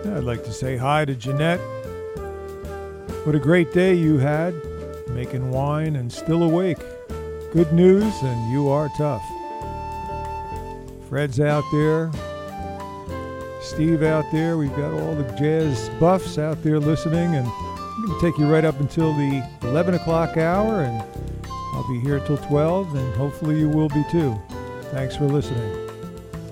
I'd like to say hi to Jeanette. What a great day you had, making wine and still awake. Good news, and you are tough. Fred's out there. Steve out there. We've got all the jazz buffs out there listening, and I'm going to take you right up until the 11 o'clock hour, and I'll be here till 12, and hopefully you will be too. Thanks for listening.